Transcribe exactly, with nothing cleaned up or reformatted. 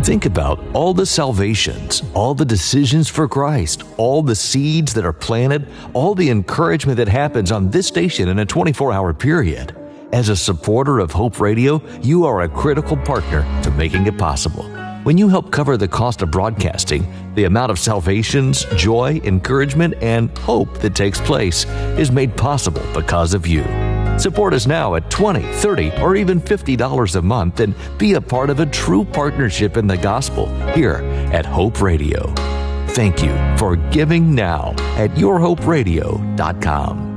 Think about all the salvations, all the decisions for Christ, all the seeds that are planted, all the encouragement that happens on this station in a twenty-four hour period. As a supporter of Hope Radio, you are a critical partner to making it possible. When you help cover the cost of broadcasting, the amount of salvations, joy, encouragement, and hope that takes place is made possible because of you. Support us now at twenty dollars, thirty dollars, or even fifty dollars a month and be a part of a true partnership in the gospel here at Hope Radio. Thank you for giving now at your hope radio dot com.